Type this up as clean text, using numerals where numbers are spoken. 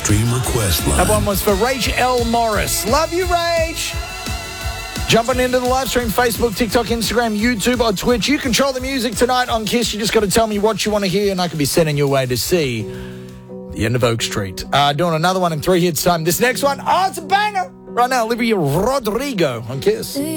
stream request line. That one was for Rach L. Morris. Love you, Rach. Jumping into the live stream, Facebook, TikTok, Instagram, YouTube, or Twitch. You control the music tonight on KISS. You just got to tell me what you want to hear, and I can be sending your way to see the end of Oak Street. Doing another one in 3 hits time. This next one, it's a banger. Right now, Olivia Rodrigo on KISS.